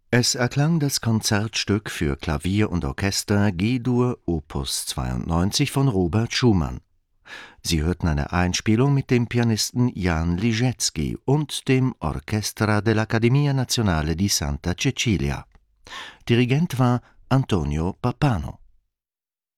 Es erklang das Konzertstück für Klavier und Orchester G-Dur Opus 92 von Robert Schumann. Sie hörten eine Einspielung mit dem Pianisten Jan Ligetsky und dem Orchestra dell'Accademia Nazionale di Santa Cecilia. Dirigent war Antonio Pappano.